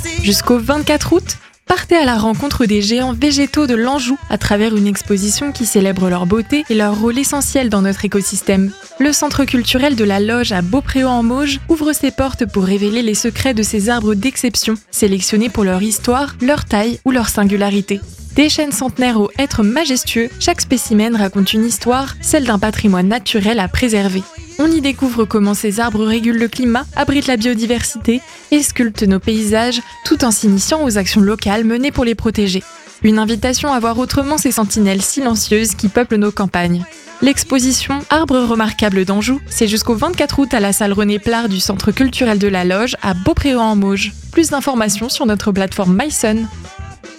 Jusqu'au 24 août, partez à la rencontre des géants végétaux de l'Anjou à travers une exposition qui célèbre leur beauté et leur rôle essentiel dans notre écosystème. Le centre culturel de la Loge à Beaupréau-en-Mauges ouvre ses portes pour révéler les secrets de ces arbres d'exception, sélectionnés pour leur histoire, leur taille ou leur singularité. Des chênes centenaires aux hêtres majestueux, chaque spécimen raconte une histoire, celle d'un patrimoine naturel à préserver. On y découvre comment ces arbres régulent le climat, abritent la biodiversité et sculptent nos paysages, tout en s'initiant aux actions locales menées pour les protéger. Une invitation à voir autrement ces sentinelles silencieuses qui peuplent nos campagnes. L'exposition Arbres remarquables d'Anjou, c'est jusqu'au 24 août à la salle René Plard du Centre culturel de la Loge à Beaupréau-en-Mauges. Plus d'informations sur notre plateforme myson.